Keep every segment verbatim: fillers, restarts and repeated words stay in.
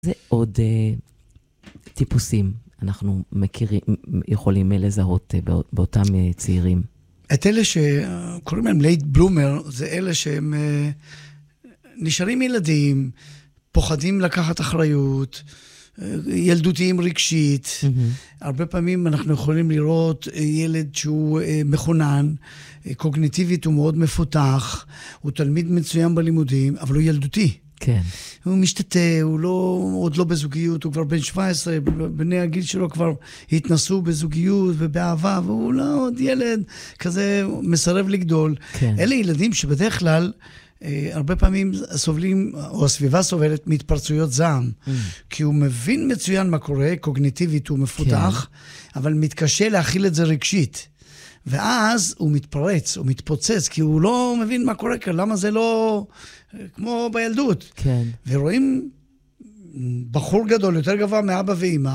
זה עוד uh, טיפוסים אנחנו מכירים, יכולים לזהות uh, באותם uh, צעירים. את אלה שקוראים להם לייט בלומר, זה אלה שהם uh, נשארים ילדים, פוחדים לקחת אחריות, uh, ילדותיים רגשית. Mm-hmm. הרבה פעמים אנחנו יכולים לראות uh, ילד שהוא uh, מכונן, uh, קוגניטיבית הוא מאוד מפותח, הוא תלמיד מצוין בלימודים, אבל הוא ילדותי. כן. הוא משתתה, הוא לא, עוד לא בזוגיות, הוא כבר בן שבע עשרה, בני הגיל שלו כבר התנסו בזוגיות ובאהבה, והוא לא עוד ילד כזה מסרב לגדול. כן. אלה ילדים שבדרך כלל, אה, הרבה פעמים סובלים, או הסביבה סובלת מהתפרצויות זעם, mm. כי הוא מבין מצוין מה קורה, קוגניטיבית הוא מפותח, כן. אבל מתקשה להכיל את זה רגשית. ואז הוא מתפרץ, הוא מתפוצץ, כי הוא לא מבין מה קורה כאן, למה זה לא כמו בילדות. כן. ורואים בחור גדול, יותר גבוה מאבא ואמא,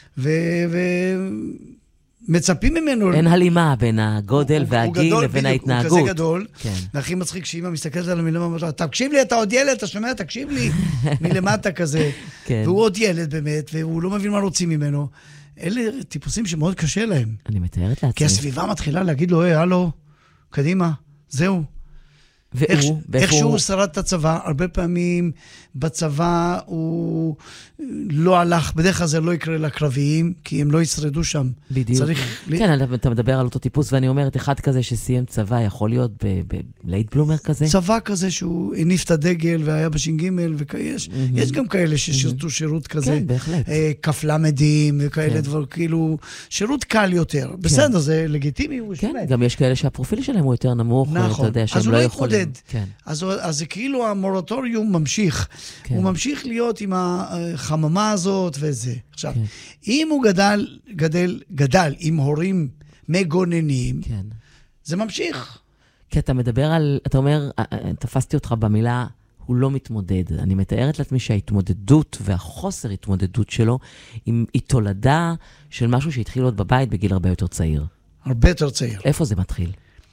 ומצפים ממנו... אין הלימה בין הגודל והגיל לבין ההתנהגות. הוא כזה גדול, והכי מצחיק שאמא מסתכלת עליו מלמטה, תקשיב לי, אתה עוד ילד, אתה שומע, תקשיב לי, מלמטה כזה. והוא עוד ילד באמת, והוא לא מבין מה רוצים ממנו. אלה טיפוסים שמאוד קשה להם. אני מתארת לעצמי. כי הסביבה מתחילה להגיד לו, היי, הלו, קדימה, זהו. והוא, איך שהוא שרד את הצבא, הרבה פעמים בצבא הוא לא הלך, בדרך כלל זה לא יקרה לקרביים, כי הם לא ישרדו שם. בדיוק. כן, אתה מדבר על אותו טיפוס, ואני אומרת, אחד כזה שסיים צבא, יכול להיות בלייט בלומר כזה? צבא כזה שהוא הניף את הדגל, והיה בש"ג, ויש יש גם כאלה ששירתו שירות כזה. כן, בהחלט. כפלמדים, וכאלה דבר, כאילו, שירות קל יותר. בסדר, זה לגיטימי. כן, גם יש כאלה שהפרופיל שלהם הוא יותר נמוך, אתה יודע שהם לא יכולים. כן. אז, אז זה כאילו המורטוריום ממשיך. כן. הוא ממשיך להיות עם החממה הזאת וזה. עכשיו, כן. אם הוא גדל, גדל, גדל עם הורים מגוננים, כן. זה ממשיך. כי אתה מדבר על, אתה אומר, תפסתי אותך במילה, הוא לא מתמודד. אני מתארת לעצמי שההתמודדות והחוסר התמודדות שלו, היא תולדה של משהו שהתחיל עוד בבית בגיל הרבה יותר צעיר. הרבה יותר צעיר. איפה זה מתחיל?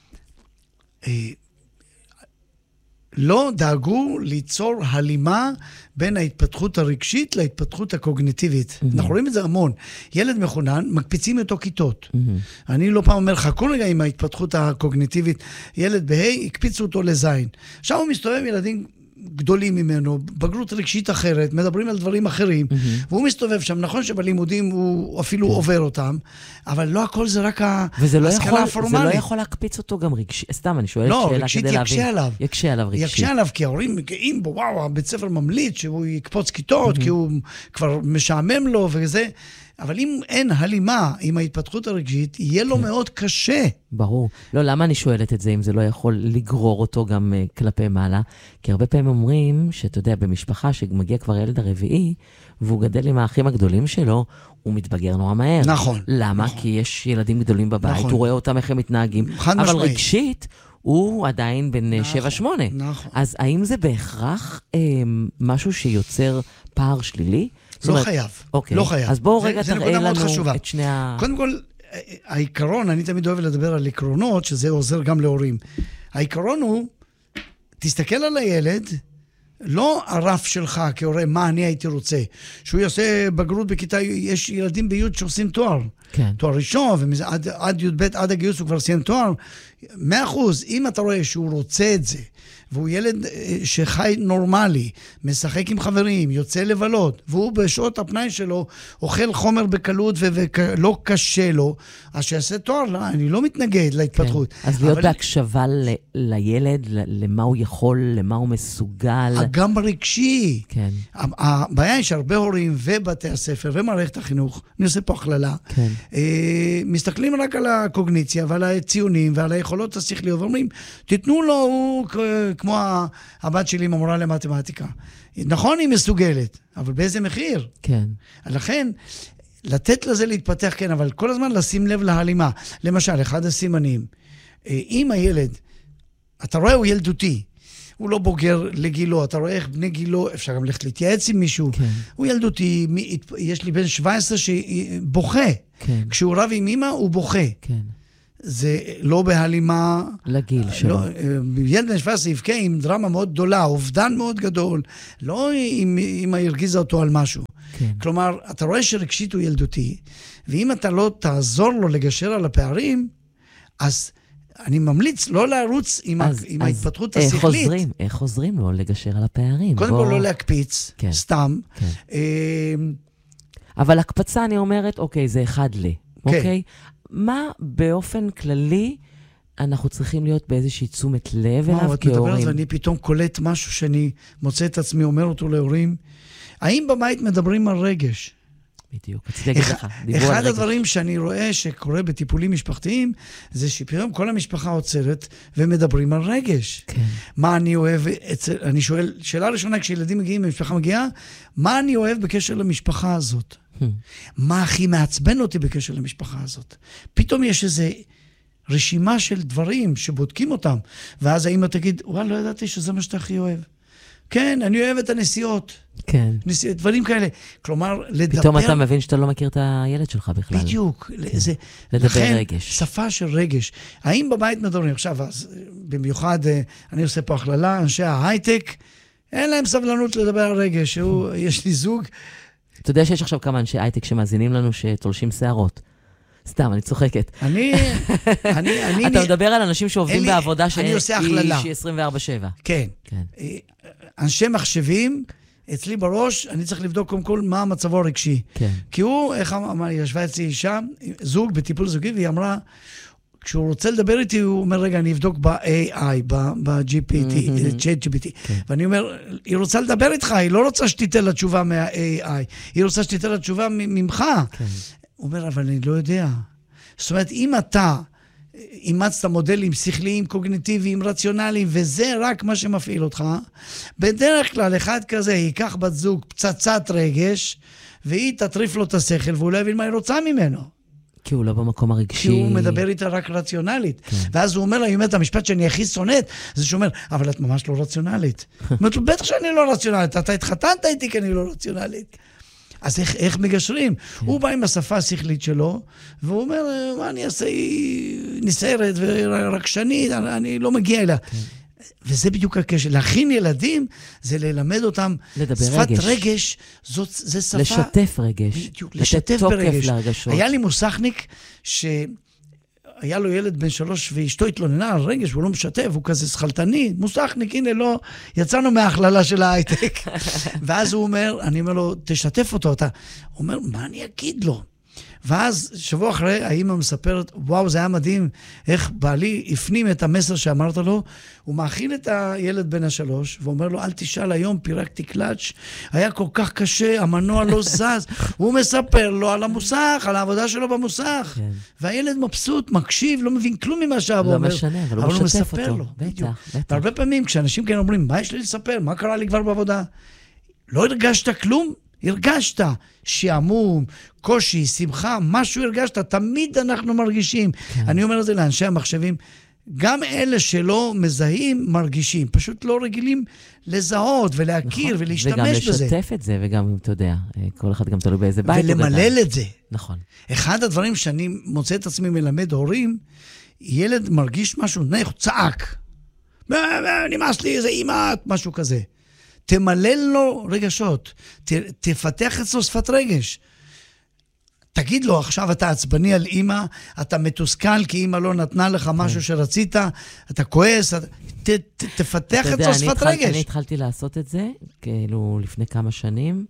לא דאגו ליצור הלימה בין ההתפתחות הרגשית להתפתחות הקוגניטיבית. Mm-hmm. אנחנו רואים את זה המון. ילד מכונן, מקפיצים אותו כיתות. Mm-hmm. אני לא פעם אומר לך, כל רגע עם ההתפתחות הקוגניטיבית, ילד בהי, הקפיצו אותו לזין. עכשיו הוא מסתובב עם ילדים גדולים ממנו, בגרות רגשית אחרת, מדברים על דברים אחרים, mm-hmm. והוא מסתובב שם, נכון שבלימודים הוא אפילו mm-hmm. עובר אותם, אבל לא הכל זה רק ההשכלה הפורמלית. וזה לא יכול להקפיץ אותו גם רגשית, סתם, אני שואלת לא, שאלה רגשית כדי יקשה להבין. עליו. יקשה עליו רגשית. יקשה עליו, כי ההורים מגעים בו, וואו, הבית ספר ממליץ שהוא יקפוץ כיתות, mm-hmm. כי הוא כבר משעמם לו וזה, אבל אם אין הלימה עם ההתפתחות הרגשית, יהיה לו מאוד קשה. ברור. לא, למה אני שואלת את זה, אם זה לא יכול לגרור אותו גם uh, כלפי מעלה? כי הרבה פעמים אומרים, שאתה יודע, במשפחה שמגיע כבר ילד הרביעי, והוא גדל עם האחים הגדולים שלו, הוא מתבגר נורא מהר. נכון. למה? נכון. כי יש ילדים גדולים בבית, נכון. הוא רואה אותם איך הם מתנהגים. חד אבל משמעית. רגשית, הוא עדיין בן נכון, שבע שמונה. נכון. אז האם זה בהכרח אה, משהו שיוצר פער שלילי? לא אומרת, חייב, אוקיי. לא חייב. אז בואו רגע תראה לנו את שני ה... קודם כל, העיקרון, אני תמיד אוהב לדבר על עקרונות, שזה עוזר גם להורים. העיקרון הוא, תסתכל על הילד, לא הרף שלך כהורה, מה אני הייתי רוצה. שהוא יעשה בגרות בכיתה, יש ילדים ביוד שעושים תואר. כן. תואר ראשון, ועד עד י' ב', עד הגיוס הוא כבר סיים תואר. מאה אחוז, אם אתה רואה שהוא רוצה את זה, והוא ילד שחי נורמלי, משחק עם חברים, יוצא לבלות, והוא בשעות הפנאי שלו אוכל חומר בקלות ולא קשה לו, אז שיעשה תואר, לא, אני לא מתנגד להתפתחות. כן. אז להיות אבל... בהקשבה ל... לילד, למה הוא יכול, למה הוא מסוגל. גם רגשי. כן. הבעיה היא שהרבה הורים ובתי הספר ומערכת החינוך, אני עושה פה הכללה, כן. מסתכלים רק על הקוגניציה ועל הציונים ועל היכולות השכליות, ואומרים, תיתנו לו, הוא כמו הבת שלי ממורה למתמטיקה. נכון, היא מסוגלת, אבל באיזה מחיר? כן. לכן, לתת לזה להתפתח, כן, אבל כל הזמן לשים לב להלימה. למשל, אחד הסימנים, אם הילד, אתה רואה, הוא ילדותי, הוא לא בוגר לגילו, אתה רואה איך בני גילו, אפשר גם ללכת להתייעץ עם מישהו, כן. הוא ילדותי, יש לי בן שבע עשרה שבוכה, כן. כשהוא רב עם אמא, הוא בוכה. כן. זה לא בהלימה... לגיל שלו. לא, ילד בן שבע עשרה יבכה עם דרמה מאוד גדולה, אובדן מאוד גדול, לא אם אמא הרגיזה אותו על משהו. כן. כלומר, אתה רואה שרגשית הוא ילדותי, ואם אתה לא תעזור לו לגשר על הפערים, אז אני ממליץ לא להרוץ עם, אז, ה... עם אז ההתפתחות איך השכלית. חוזרים, איך חוזרים לו לגשר על הפערים? קודם בוא... כל לא להקפיץ, כן. סתם. כן. אה... אבל הקפצה, אני אומרת, אוקיי, זה אחד ל... כן. אוקיי? מה באופן כללי אנחנו צריכים להיות באיזושהי תשומת לב אליו כהורים? את מדברת ואני פתאום קולט משהו שאני מוצא את עצמי, אומר אותו להורים. האם בבית מדברים על רגש? בדיוק, רציתי להגיד לך, דיבור על רגש. אחד הדברים שאני רואה שקורה בטיפולים משפחתיים, זה שפתאום כל המשפחה עוצרת ומדברים על רגש. כן. מה אני אוהב, אני שואל, שאלה ראשונה כשילדים מגיעים, המשפחה מגיעה, מה אני אוהב בקשר למשפחה הזאת? מה הכי מעצבן אותי בקשר למשפחה הזאת? פתאום יש איזה רשימה של דברים שבודקים אותם, ואז האמא תגיד, וואל, לא ידעתי שזה מה שאתה הכי אוהב. כן, אני אוהב את הנסיעות. כן. נסיעות, דברים כאלה. כלומר, לדבר... פתאום אתה מבין שאתה לא מכיר את הילד שלך בכלל. בדיוק. כן. זה... לדבר לכן, רגש. שפה של רגש. האם בבית מדברים? עכשיו, אז, במיוחד, אני עושה פה הכללה, אנשי ההייטק, אין להם סבלנות לדבר על רגש. הוא, יש לי זוג... אתה יודע שיש עכשיו כמה אנשי הייטק שמאזינים לנו שתולשים שערות. סתם, אני צוחקת. אני... אני, אני אתה מדבר על אנשים שעובדים לי, בעבודה שהיא עשרים וארבע שבע. כן. כן. אנשי מחשבים, אצלי בראש, אני צריך לבדוק קודם כל מה המצבו הרגשי. כן. כי הוא, איך אמר, ישבה אצלי אישה, זוג בטיפול זוגי, והיא אמרה, כשהוא רוצה לדבר איתי, הוא אומר, רגע, אני אבדוק ב-איי איי, ב-ג'י פי טי, צ'אט ג'י פי טי. ואני אומר, היא רוצה לדבר איתך, היא לא רוצה שתיתן לה תשובה מה-איי איי, היא רוצה שתיתן לה תשובה ממך. הוא אומר, אבל אני לא יודע. זאת אומרת, אם אתה אימצת מודלים שכליים, קוגניטיביים, רציונליים, וזה רק מה שמפעיל אותך, בדרך כלל אחד כזה ייקח בת זוג פצצת רגש, והיא תטריף לו את השכל, והוא לא יבין מה היא רוצה ממנו. כי הוא לא במקום הרגשי. כי הוא מדבר איתה רק רציונלית. כן. ואז הוא אומר לה, היא אומרת, המשפט שאני הכי שונאת, זה שאומר, אבל את ממש לא רציונלית. אומרת לו, בטח שאני לא רציונלית, אתה התחתנת איתי כי אני לא רציונלית. אז איך, איך מגשרים? כן. הוא בא עם השפה השכלית שלו, והוא אומר, מה אני אעשה, היא נסערת ורגשנית, אני, אני לא מגיע אליה. כן. וזה בדיוק הקשר. להכין ילדים, זה ללמד אותם שפת רגש. רגש, זאת, זה שפה... לשתף רגש. בדיוק, לשתף ברגש. להרגשות. היה לי מוסכניק שהיה לו ילד בן שלוש ואשתו התלוננה על רגש, והוא לא משתף, הוא כזה שחלטני. מוסכניק, הנה לא, יצאנו מההכללה של ההייטק. ואז הוא אומר, אני אומר לו, תשתף אותו. אתה. הוא אומר, מה אני אגיד לו? ואז שבוע אחרי, האמא מספרת, וואו, זה היה מדהים, איך בעלי הפנים את המסר שאמרת לו, הוא מאכיל את הילד בן השלוש, ואומר לו, אל תשאל היום, פירקתי קלאץ', היה כל כך קשה, המנוע לא זז, הוא מספר לו על המוסך, על העבודה שלו במוסך, כן. והילד מבסוט, מקשיב, לא מבין כלום ממה שאבו אומר, לא משנה, אבל הוא משתף אותו, לו, בטח, בטח. והרבה פעמים, כשאנשים כן אומרים, מה יש לי לספר, מה קרה לי כבר בעבודה? לא הרגשת כלום? הרגשת שעמום, קושי, שמחה, משהו הרגשת, תמיד אנחנו מרגישים. כן. אני אומר את זה לאנשי המחשבים, גם אלה שלא מזהים מרגישים, פשוט לא רגילים לזהות ולהכיר נכון. ולהשתמש וגם בזה. וגם לשתף את זה, וגם, אתה יודע, כל אחד גם תלוי באיזה בית. ולמלל את זה. נכון. אחד הדברים שאני מוצא את עצמי מלמד הורים, ילד מרגיש משהו, נח, צעק. נמאס לי איזה אימא, משהו כזה. תמלל לו רגשות, ת, תפתח אצלו שפת רגש. תגיד לו, עכשיו אתה עצבני על אמא, אתה מתוסכל כי אמא לא נתנה לך משהו שרצית, אתה כועס, ת, ת, תפתח אצלו שפת רגש. אני התחלתי לעשות את זה, כאילו לפני כמה שנים,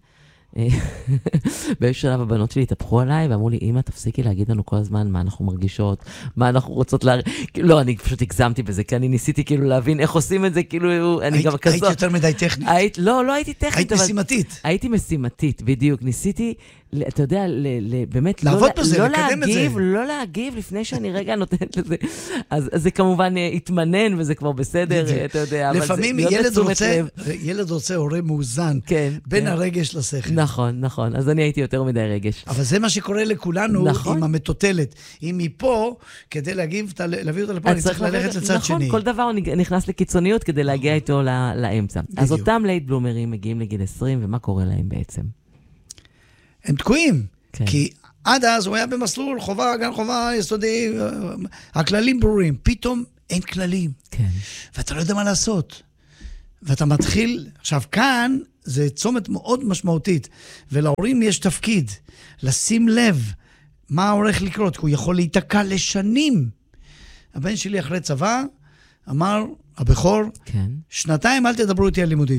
באיזשהו שלב הבנות שלי התהפכו עליי ואמרו לי, אמא, תפסיקי להגיד לנו כל הזמן מה אנחנו מרגישות, מה אנחנו רוצות לה... לא, אני פשוט הגזמתי בזה, כי אני ניסיתי כאילו להבין איך עושים את זה, כאילו, אני גם כזאת. היית יותר מדי טכנית. לא, לא הייתי טכנית. היית משימתית. הייתי משימתית, בדיוק. ניסיתי, אתה יודע, באמת, לעבוד בזה, לקדם את זה. לא להגיב לפני שאני רגע נותנת לזה. אז זה כמובן התמנן, וזה כבר בסדר, אתה יודע. לפעמים ילד רוצה הורה מאוזן, בין הרגש לשכל. נכון, נכון. אז אני הייתי יותר מדי רגש. אבל זה מה שקורה לכולנו עם המטוטלת. אם מפה, כדי להגיב, להביא אותה לפה, אני צריך ללכת לצד שני. נכון, כל דבר נכנס לקיצוניות כדי להגיע איתו לאמצע. אז אותם לייט בלומרים מגיעים לגיל עשרים, ומה קורה להם בעצם? הם תקועים. כי עד אז הוא היה במסלול חובה, גן חובה, יסודי, הכללים ברורים. פתאום אין כללים. כן. ואתה לא יודע מה לעשות. ואתה מתחיל, עכשיו כאן זה צומת מאוד משמעותית, ולהורים יש תפקיד, לשים לב מה הולך לקרות, כי הוא יכול להיתקע לשנים. הבן שלי אחרי צבא אמר, הבכור, כן. שנתיים אל תדברו איתי על לימודים.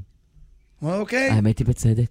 אוקיי? האמת היא בצדק.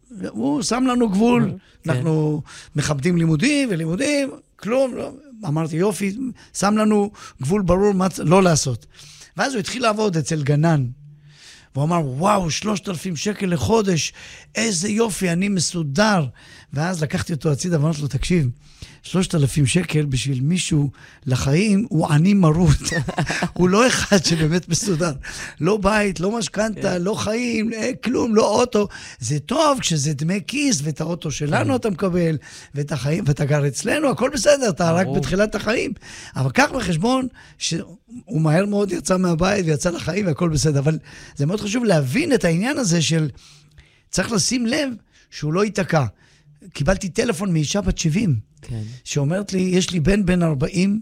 הוא שם לנו גבול, אנחנו מכבדים לימודים ולימודים, כלום, אמרתי יופי, שם לנו גבול ברור מה לא לעשות. ואז הוא התחיל לעבוד אצל גנן, והוא אמר, וואו, שלושת אלפים שקל לחודש, איזה יופי, אני מסודר. ואז לקחתי אותו הצידה ואמרתי לו, תקשיב, שלושת אלפים שקל בשביל מישהו לחיים, הוא עני מרות. הוא לא אחד שבאמת מסודר. לא בית, לא משכנתה, לא חיים, כלום, לא אוטו. זה טוב כשזה דמי כיס, ואת האוטו שלנו אתה מקבל, ואת החיים, ואתה גר אצלנו, הכל בסדר, אתה רק בתחילת החיים. אבל כך בחשבון, שהוא מהר מאוד יצא מהבית ויצא לחיים, והכל בסדר. אבל זה מאוד חשוב להבין את העניין הזה של, צריך לשים לב שהוא לא ייתקע. קיבלתי טלפון מאישה בת שבעים, כן. שאומרת לי, יש לי בן בן ארבעים,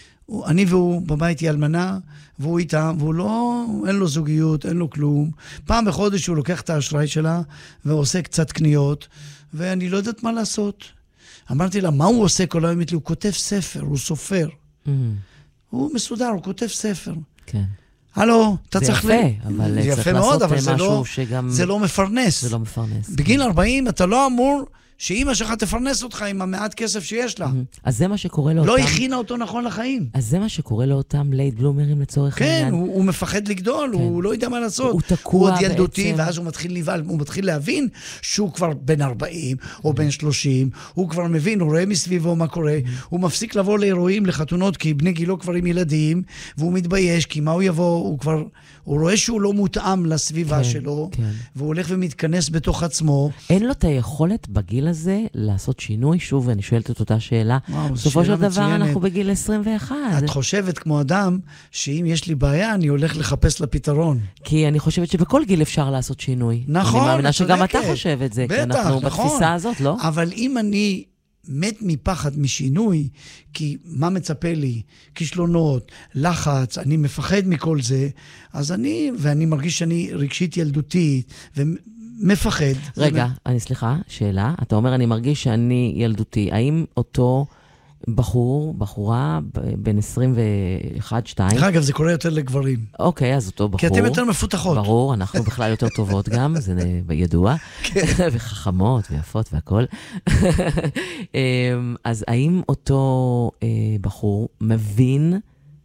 אני והוא בבית היא אלמנה, והוא איתה, והוא לא, אין לו זוגיות, אין לו כלום. פעם בחודש הוא לוקח את האשראי שלה, ועושה קצת קניות, ואני לא יודעת מה לעשות. אמרתי לה, מה הוא עושה כל היום? הוא כותב ספר, הוא סופר. Mm. הוא מסודר, הוא כותב ספר. כן. הלו, אתה צריך... זה יפה, ל... אבל צריך יפה לעשות מאוד, אבל משהו לא, שגם... זה לא מפרנס. זה לא מפרנס. בגיל ארבעים אתה לא אמור שאמא שלך תפרנס אותך עם המעט כסף שיש לה. אז זה מה שקורה לאותם... לא הכינה אותו נכון לחיים. אז זה מה שקורה לאותם לייט בלומרים לצורך העניין. כן, הוא, הוא מפחד לגדול, כן. הוא לא יודע מה לעשות. הוא תקוע הוא עוד ילדותי, בעצם. ואז הוא מתחיל לבעל, הוא מתחיל להבין שהוא כבר בן ארבעים או בן שלושים, הוא כבר מבין, הוא רואה מסביבו מה קורה, הוא מפסיק לבוא לאירועים, לחתונות, כי בני גילו כבר עם ילדים, והוא מתבייש, כי מה הוא יבוא, הוא כבר... הוא רואה שהוא לא מותאם לסביבה כן, שלו, כן. והוא הולך ומתכנס בתוך עצמו. אין לו את היכולת בגיל הזה לעשות שינוי? שוב, אני שואלת את אותה שאלה. בסופו של דבר מצוינת. אנחנו בגיל עשרים ואחת. את חושבת כמו אדם, שאם יש לי בעיה, אני הולך לחפש לפתרון. כי אני חושבת שבכל גיל אפשר לעשות שינוי. נכון, אני מאמינה שגם אתה חושב את זה, בטח, כי אנחנו נכון. בתפיסה הזאת, לא? אבל אם אני... מת מפחד משינוי, כי מה מצפה לי? כישלונות, לחץ, אני מפחד מכל זה, אז אני, ואני מרגיש שאני רגשית ילדותית, ומפחד. רגע, זה... אני סליחה, שאלה. אתה אומר, אני מרגיש שאני ילדותי. האם אותו בחור, בחורה, בין עשרים ואחת שתיים... אגב, זה קורה יותר לגברים. אוקיי, אז אותו בחור... כי אתם יותר מפותחות. ברור, אנחנו בכלל יותר טובות גם, זה ידוע. וחכמות ויפות והכל. אז האם אותו בחור מבין...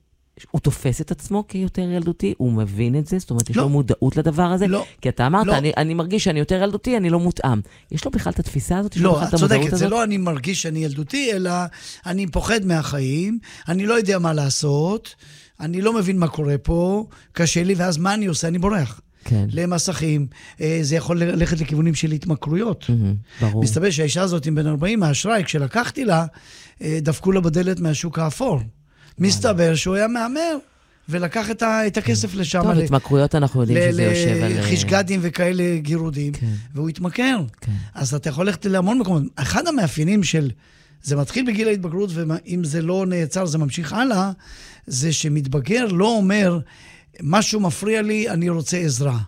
הוא תופס את עצמו כיותר ילדותי, הוא מבין את זה, זאת אומרת, יש לו מודעות לדבר הזה, כי אתה אמרת, אני מרגיש שאני יותר ילדותי, אני לא מותאם. יש לו בכלל את התפיסה הזאת? לא, את צודקת, זה לא אני מרגיש שאני ילדותי, אלא אני פוחד מהחיים, אני לא יודע מה לעשות, אני לא מבין מה קורה פה, קשה לי, ואז מה אני עושה? אני בורח. למסכים, זה יכול ללכת לכיוונים של התמכרויות. ברור. מסתבר שהאישה הזאת עם בן ארבעים, האשראי, כשלקחתי לה, דפקו לה בדלת מהשוק האפור. מסתבר שהוא היה מאמר, ולקח את, ה, את הכסף לשם. טוב, התמכרויות אנחנו יודעים שזה יושב על... לחישגדים וכאלה גירודים, והוא התמכר. אז אתה יכול ללכת להמון מקומות. אחד המאפיינים של... זה מתחיל בגיל ההתבגרות, ואם זה לא נעצר, זה ממשיך הלאה, זה שמתבגר לא אומר, משהו מפריע לי, אני רוצה עזרה.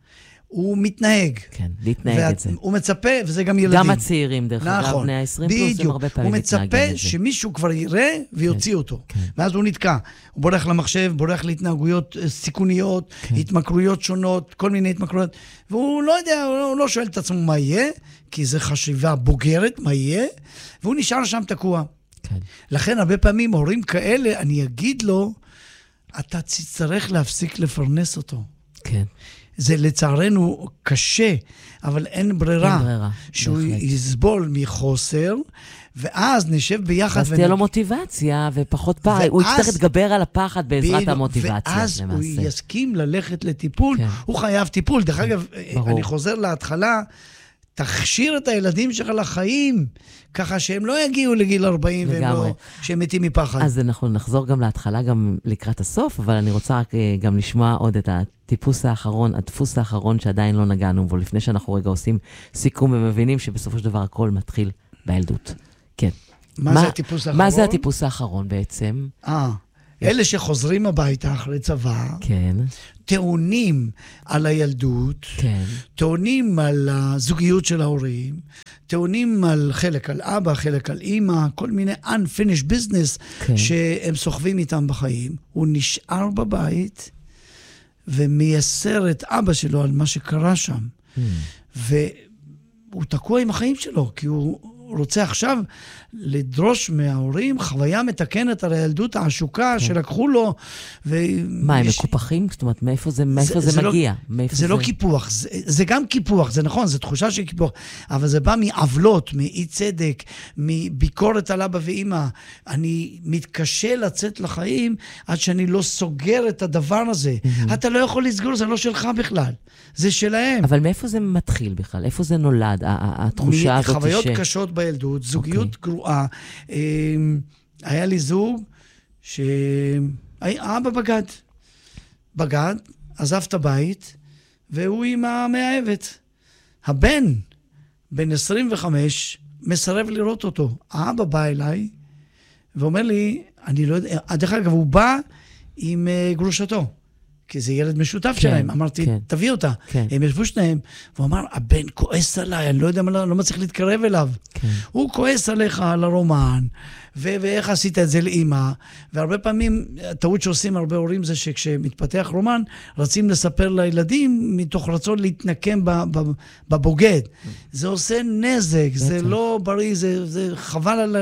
הוא מתנהג. כן, להתנהג את זה. הוא מצפה, וזה גם ילדים. גם הצעירים, דרך אגב, בני ה-עשרים פלוס, הם הרבה פעמים מתנהגים את זה. הוא מצפה שמישהו כבר יראה ויוציא אותו. ואז הוא נתקע. הוא בורח למחשב, בורח להתנהגויות סיכוניות, התמכרויות שונות, כל מיני התמכרויות. והוא לא יודע, הוא לא שואל את עצמו מה יהיה, כי זה חשיבה בוגרת, מה יהיה, והוא נשאר שם תקוע. לכן הרבה פעמים הורים כאלה, אני אגיד לו, אתה תצטרך להפסיק לפרנס אותו. כן. זה לצערנו קשה, אבל אין ברירה. אין ברירה. שהוא בהחלט. יסבול מחוסר, ואז נשב ביחד... אז תהיה לו מוטיבציה, ופחות פעם. הוא יצטרך להתגבר על הפחד בעזרת המוטיבציה, ואז למעשה. הוא יסכים ללכת לטיפול, כן. הוא חייב טיפול. דרך אגב, ברור. אני חוזר להתחלה, תכשיר את הילדים שלך לחיים, ככה שהם לא יגיעו לגיל ארבעים, והם לא, שהם מתים מפחד. אז אנחנו נחזור גם להתחלה, גם לקראת הסוף, אבל אני רוצה רק גם לשמוע עוד את הטיפוס האחרון, הדפוס האחרון שעדיין לא נגענו בו, לפני שאנחנו רגע עושים סיכום ומבינים שבסופו של דבר הכל מתחיל בילדות. מה, מה זה הטיפוס האחרון? מה זה הטיפוס האחרון בעצם? אה, אלה שחוזרים הביתה אחרי צבא, כן. טעונים על הילדות, כן. טעונים על הזוגיות של ההורים, טעונים על חלק על אבא, חלק על אמא, כל מיני unfinished business כן. שהם סוחבים איתם בחיים. הוא נשאר בבית ומייסר את אבא שלו על מה שקרה שם. Mm. והוא תקוע עם החיים שלו, כי הוא רוצה עכשיו לדרוש מההורים חוויה מתקנת על הילדות העשוקה כן. שלקחו לו. ו... מה, הם מקופחים? זאת אומרת, מאיפה זה, מאיפה זה, זה, זה מגיע? לא, מאיפה זה, זה לא קיפוח, זה, זה גם קיפוח, זה נכון, זה תחושה של קיפוח, אבל זה בא מעוולות, מאי צדק, מביקורת על אבא ואמא. אני מתקשה לצאת לחיים עד שאני לא סוגר את הדבר הזה. Mm-hmm. אתה לא יכול לסגור, זה לא שלך בכלל. זה שלהם. אבל מאיפה זה מתחיל בכלל? איפה זה נולד, התחושה הזאת ש... חוויות קשות בילדות, זוגיות גרועה. היה לי זוג שהאבא בגד. בגד, עזב את הבית, והוא עם המאהבת. הבן, בן עשרים וחמש, מסרב לראות אותו. האבא בא אליי, ואומר לי, אני לא יודע, דרך אגב, הוא בא עם גרושתו. כי זה ילד משותף כן, שלהם. אמרתי, כן. תביא אותה. כן. הם ישבו שניהם, והוא אמר, הבן כועס עליי, אני לא יודע מה, לא מצליח להתקרב אליו. כן. הוא כועס עליך על הרומן, ו- ואיך עשית את זה לאמא, והרבה פעמים, הטעות שעושים הרבה הורים זה שכשמתפתח רומן, רצים לספר לילדים, מתוך רצון להתנקם ב- ב- בבוגד. זה עושה נזק, זה לא בריא, זה, זה חבל על...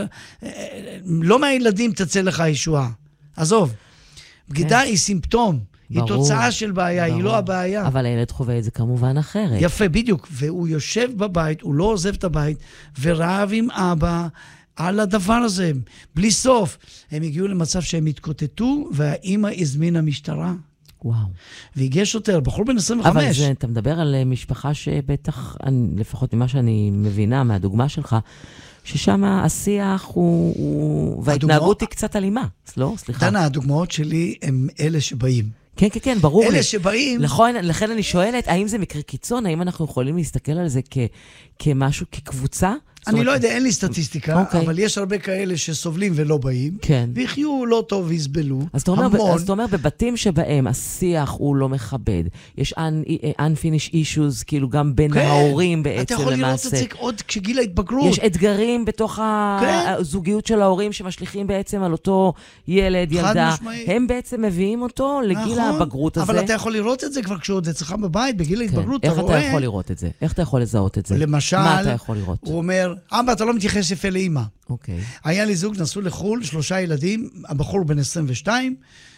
לא מהילדים תצא לך ישועה. עזוב, בגידה כן. היא סימפטום. היא תוצאה של בעיה, היא לא הבעיה. אבל הילד חווה את זה כמובן אחרת. יפה, בדיוק. והוא יושב בבית, הוא לא עוזב את הבית, ורב עם אבא על הדבר הזה, בלי סוף. הם הגיעו למצב שהם התקוטטו, והאמא הזמינה משטרה. וואו. והגיע שוטר, בחור בן עשרים וחמש. אבל זה, אתה מדבר על משפחה שבטח, לפחות ממה שאני מבינה, מהדוגמה שלך, ששם השיח הוא, הוא... וההתנהגות היא קצת אלימה. לא? סליחה. דנה, הדוגמאות שלי הם אלה שבאים. כן, כן, כן, ברור לי. אלה שבאים... לכן, לכן אני שואלת, האם זה מקרה קיצון? האם אנחנו יכולים להסתכל על זה כ, כמשהו, כקבוצה? אני אומרת, לא יודע, אין לי סטטיסטיקה, okay. אבל יש הרבה כאלה שסובלים ולא באים, כן. ויחיו לא טוב ויסבלו, אז המון. אז אתה אומר, בבתים שבהם השיח הוא לא מכבד, יש unfinished issues, כאילו גם בין okay. ההורים בעצם אתה יכול למעשה. לראות את זה עוד כשגיל ההתבגרות. יש אתגרים בתוך okay. הזוגיות של ההורים שמשליכים בעצם על אותו ילד, ילדה. משמעי. הם בעצם מביאים אותו לגיל נכון, הבגרות הזה. אבל אתה יכול לראות את זה כבר כשעוד אצלך בבית, בגיל okay. ההתבגרות. איך אתה רואה... יכול לראות את זה? איך אתה יכול לזהות את זה? למשל, מה אתה יכול לראות? הוא אומר, אבא, אתה לא מתייחס יפה לאמא. אוקיי. היה לי זוג, נסעו לחול, שלושה ילדים, הבחור בן עשרים ושתיים,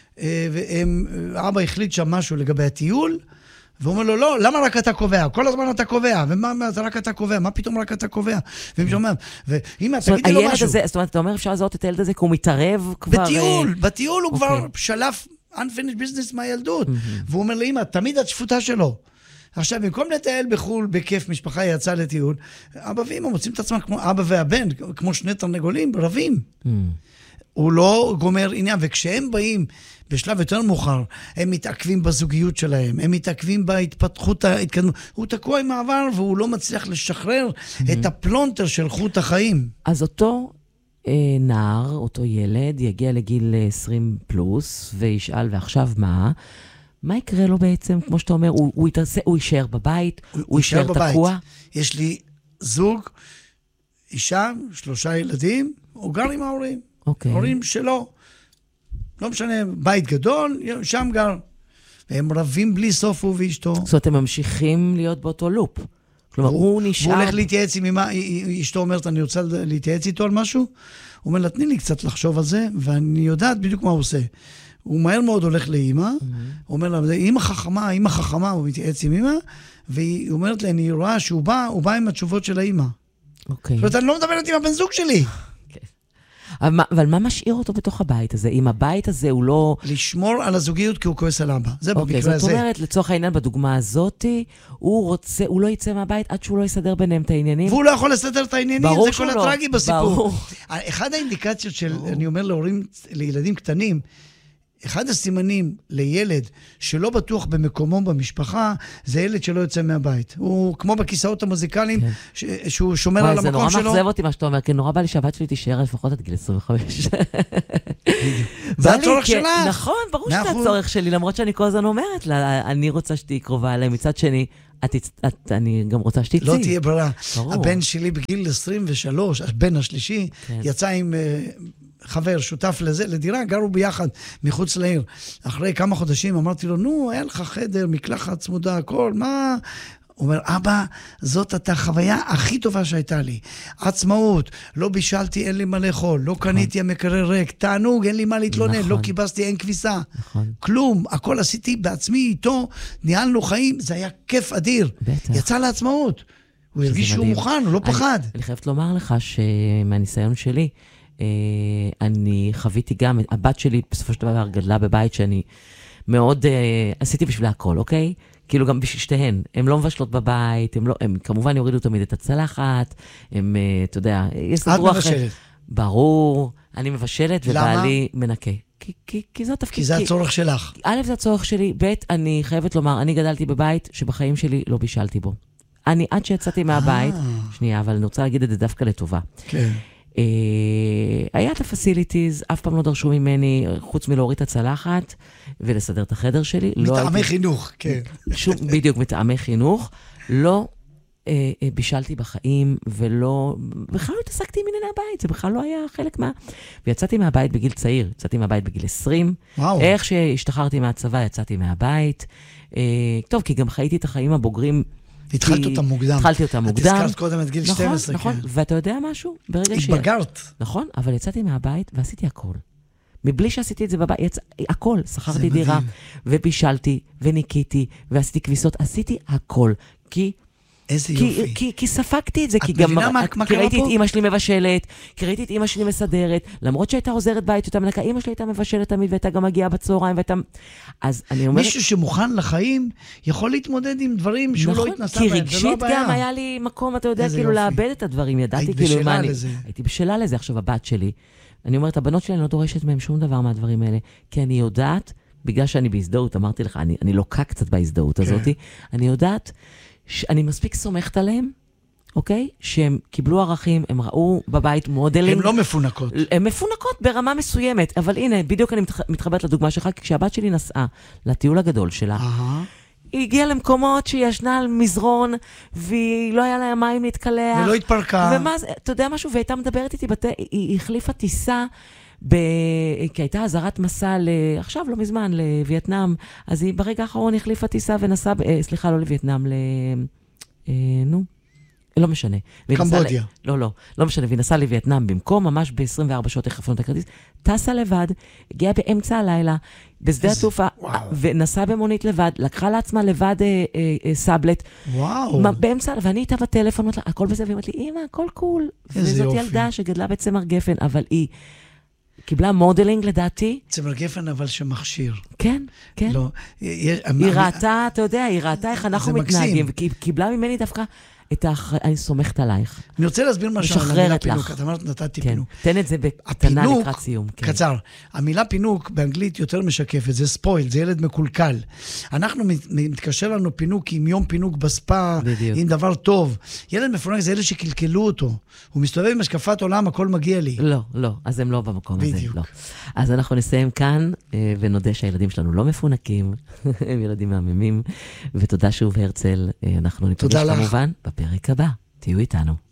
ואבא החליט שם משהו לגבי הטיול, והוא אומר לו, לא, למה רק אתה קובע? כל הזמן אתה קובע, ומה, רק אתה קובע? מה פתאום רק אתה קובע? והם שאומרים, ואמא, תגידי לו משהו. זאת אומרת, אתה אומר, אפשר לזהות את הילד הזה, כי הוא מתערב כבר... בטיול, בטיול הוא כבר שלף unfinished business מהילדות. והוא אומר לאמא, תמיד את שפוטה שלו. עכשיו, במקום לטייל בחול, בכיף, משפחה יצאה לטיול, אבא ואמא מוצאים את עצמם כמו אבא והבן, כמו שני תרנגולים, רבים. Mm. הוא לא גומר עניין, וכשהם באים בשלב יותר מאוחר, הם מתעכבים בזוגיות שלהם, הם מתעכבים בהתפתחות ההתקדמות. הוא תקוע עם העבר, והוא לא מצליח לשחרר mm-hmm. את הפלונטר של חוט החיים. אז אותו אה, נער, אותו ילד, יגיע לגיל עשרים פלוס, וישאל, ועכשיו מה? מה יקרה לו בעצם, כמו שאתה אומר, הוא, הוא, יתרסה, הוא יישאר בבית, הוא, הוא יישאר תקוע? יש לי זוג, אישה, שלושה ילדים, הוא גר עם ההורים. אוקיי. ההורים שלו. לא משנה, בית גדול, שם גר. והם רבים בלי סוף הוא ואשתו. זאת אומרת, הם ממשיכים להיות באותו לופ. כלומר, הוא, הוא נשאר... הוא הולך להתייעץ עם אמא, אשתו אומרת, אני רוצה להתייעץ איתו על משהו. הוא אומר, נתני לי קצת לחשוב על זה, ואני יודעת בדיוק מה הוא עושה. הוא מהר מאוד הולך לאמא, הוא אומר לה, אמא חכמה, אמא חכמה, הוא מתייעץ עם אמא, והיא אומרת לה, אני רואה שהוא בא, הוא בא עם התשובות של האמא. אוקיי. זאת אומרת, אני לא מדברת עם הבן זוג שלי. אבל מה משאיר אותו בתוך הבית הזה? אם הבית הזה הוא לא... לשמור על הזוגיות כי הוא כועס על אבא. זה במקרה הזה. זאת אומרת, לצורך העניין, בדוגמה הזאת, הוא רוצה, הוא לא יצא מהבית עד שהוא לא יסדר ביניהם את העניינים. והוא לא יכול לסדר את העניינים, זה כל הטרגי בסיפור. ברור. אחד האינדיקציות של, אני אומר להורים, לילדים קטנים, אחד הסימנים לילד שלא בטוח במקומו במשפחה, זה ילד שלא יוצא מהבית. הוא כמו בכיסאות המוזיקליים, ש- שהוא שומר על המקום שלו. זה נורא מחזב אותי מה שאתה אומר, כי נורא בא לי שהבת שלי תישאר לפחות עד גיל עשרים וחמש. זה הצורך שלך. נכון, ברור שזה הצורך שלי, למרות שאני כל הזמן אומרת לה, אני רוצה שתהי קרובה אליהם. מצד שני, את, את, אני גם רוצה שתצאי. לא תהיה ברירה. הבן שלי בגיל עשרים ושלוש, הבן השלישי, כן. יצא עם uh, חבר, שותף לזה, לדירה, גרו ביחד מחוץ לעיר. אחרי כמה חודשים אמרתי לו, נו, היה לך חדר, מקלחת צמודה, הכל, מה? הוא אומר, אבא, זאת הייתה החוויה הכי טובה שהייתה לי. עצמאות, לא בישלתי, אין לי מה לאכול, לא נכון. קניתי המקרר ריק, תענוג, אין לי מה להתלונן, נכון. לא קיבסתי, אין כביסה. נכון. כלום, הכל עשיתי בעצמי איתו, ניהלנו חיים, זה היה כיף אדיר. בטח. יצא לעצמאות. הוא הרגיש שהוא מוכן, הוא לא אני, פחד. אני חייבת לומר לך שמהניסיון שלי, אה, אני חוויתי גם, הבת שלי בסופו של דבר גדלה בבית שאני מאוד, אה, עשיתי בשבילה הכל, אוקיי? כאילו גם בשביל שתיהן, הן לא מבשלות בבית, הם, לא, הם כמובן יורידו תמיד את הצלחת, הם, אתה יודע, יסדרו אחרי... את מבשלת. ברור, אני מבשלת ובעלי מנקה. כי, כי, כי זה התפקיד. כי זה הצורך שלך. א', זה הצורך שלי, ב', אני חייבת לומר, אני גדלתי בבית שבחיים שלי לא בישלתי בו. אני עד שיצאתי מהבית, שנייה, אבל אני רוצה להגיד את זה דווקא לטובה. כן. היה את הפסיליטיז, אף פעם לא דרשו ממני, חוץ מלהוריד את הצלחת ולסדר את החדר שלי. מטעמי חינוך, כן. בדיוק, מטעמי חינוך. לא בישלתי בחיים, ולא, בכלל לא התעסקתי עם ענייני הבית, זה בכלל לא היה חלק מה... ויצאתי מהבית בגיל צעיר, יצאתי מהבית בגיל עשרים. וואו. איך שהשתחררתי מהצבא, יצאתי מהבית. טוב, כי גם חייתי את החיים הבוגרים, התחלת אותם מוקדם. התחלתי אותם מוקדם. את הזכרת קודם את גיל שתים עשרה, נכון, כן. נכון. ואתה יודע משהו? ברגע ש... התבגרת. נכון, אבל יצאתי מהבית ועשיתי הכל. מבלי שעשיתי את זה בבית, יצא... הכל. שכרתי דירה, ובישלתי, וניקיתי, ועשיתי כביסות. עשיתי הכל. כי... איזה כי, יופי. כי, כי ספקתי את זה, כי גם מה, מה כי ראיתי את אמא שלי מבשלת, כי ראיתי את אמא שלי מסדרת, למרות שהייתה עוזרת בית, אותה מנקה, אמא שלי הייתה מבשלת תמיד, והייתה גם מגיעה בצהריים, והייתה... אז אני אומרת... מישהו שמוכן לחיים, יכול להתמודד עם דברים שהוא נכון, לא התנסה בהם, כי רגשית גם היה לי מקום, אתה יודע, כאילו לאבד את הדברים, ידעתי כאילו מה אני... לזה. הייתי בשלה לזה. עכשיו, הבת שלי, אני אומרת, הבנות שלי, אני לא דורשת מהם שום דבר מהדברים האלה, כי אני יודעת, בגלל שאני בהזדהות, אמרתי לך, אני, אני לוקה קצת בהזדהות הזאת, אני יודעת שאני מספיק סומכת עליהם, אוקיי? שהם קיבלו ערכים, הם ראו בבית מודלים. הם לא מפונקות. הם מפונקות ברמה מסוימת, אבל הנה, בדיוק אני מתחברת לדוגמה שלך, כשהבת שלי נסעה לטיול הגדול שלה, היא הגיעה למקומות שהיא ישנה על מזרון, והיא לא היה לה מים להתקלח. ולא התפרקה. ומה זה, אתה יודע משהו, והייתה מדברת איתי, בת... היא החליפה טיסה, ב... כי הייתה עזרת מסע ל... עכשיו, לא מזמן, לווייטנאם, אז היא ברגע האחרון החליפה טיסה ונסעה, ב... סליחה, לא לווייטנאם, ל... אה, נו, לא משנה. קמבודיה. ל... לא, לא, לא משנה, והיא נסעה לווייטנאם במקום, ממש ב-עשרים וארבע שעות החלפנו את הכרטיס, טסה לבד, הגיעה באמצע הלילה, בשדה התעופה, ונסעה במונית לבד, לקחה לעצמה לבד אה, אה, אה, סאבלט, וואו. באמצע, ואני איתה בטלפון, הכל בזה, והיא אמרת לי, אמא, הכל קול. וזאת ילדה שגדלה בצמר גפן, אבל היא קיבלה מודלינג לדעתי. צמר גפן אבל שמכשיר. כן, כן. לא. היא ראתה, אתה יודע, היא ראתה איך אנחנו מתנהגים, והיא קיבלה ממני דווקא את האחריות, אני סומכת עלייך. אני רוצה להסביר משהו על המילה פינוק. אתה אמרת, נתתי פינוק. תן את זה בקטנה לקראת סיום. קצר. המילה פינוק באנגלית יותר משקפת, זה ספויל, זה ילד מקולקל. אנחנו מתקשר לנו פינוק עם יום פינוק בספה, עם דבר טוב. ילד מפונק זה ילד שקלקלו אותו. הוא מסתובב עם השקפת עולם, הכל מגיע לי. לא, לא. אז הם לא במקום הזה. בדיוק. אז אנחנו נסיים כאן, ונודה שהילדים שלנו לא מפונקים, הם ילדים מהממים, ותודה שוב הרצל, אנחנו ניפגש כמובן בפרק הבא. תהיו איתנו.